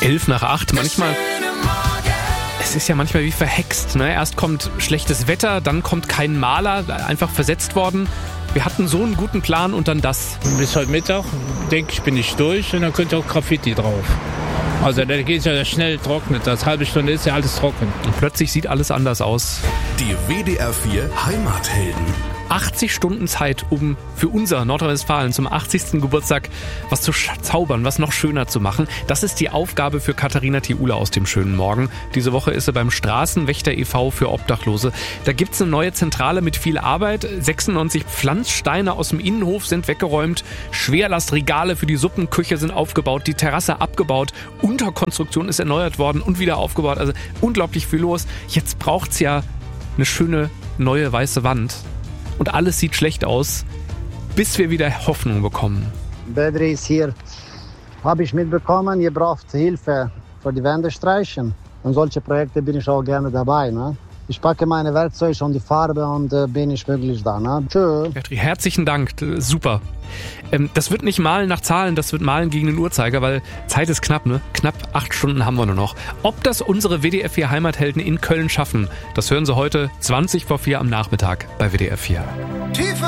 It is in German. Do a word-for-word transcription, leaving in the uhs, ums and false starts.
elf nach acht. Manchmal, es ist ja manchmal wie verhext. Ne? Erst kommt schlechtes Wetter, dann kommt kein Maler, einfach versetzt worden. Wir hatten so einen guten Plan und dann das. Bis heute Mittag, denke ich, bin ich durch und dann könnte auch Graffiti drauf. Also da geht es ja schnell trocknet. Das halbe Stunde ist ja alles trocken. Und plötzlich sieht alles anders aus. Die W D R vier Heimathelden. achtzig Stunden Zeit, um für unser Nordrhein-Westfalen zum achtzigsten Geburtstag was zu zaubern, was noch schöner zu machen. Das ist die Aufgabe für Katharina Thiule aus dem schönen Morgen. Diese Woche ist sie beim Straßenwächter e V für Obdachlose. Da gibt's eine neue Zentrale mit viel Arbeit. sechsundneunzig Pflanzsteine aus dem Innenhof sind weggeräumt. Schwerlastregale für die Suppenküche sind aufgebaut. Die Terrasse abgebaut. Unterkonstruktion ist erneuert worden und wieder aufgebaut. Also unglaublich viel los. Jetzt braucht's ja eine schöne neue weiße Wand. Und alles sieht schlecht aus, bis wir wieder Hoffnung bekommen. Bedri ist hier. Habe ich mitbekommen, ihr braucht Hilfe für die Wände streichen. Und solche Projekte bin ich auch gerne dabei. Ne? Ich packe meine Werkzeuge und die Farbe und äh, bin ich möglich da. Ne? Tschö. Herzlichen Dank, super. Ähm, das wird nicht malen nach Zahlen, das wird malen gegen den Uhrzeiger, weil Zeit ist knapp, ne? Knapp acht Stunden haben wir nur noch. Ob das unsere W D R vier Heimathelden in Köln schaffen, das hören Sie heute zwanzig vor vier am Nachmittag bei W D R vier.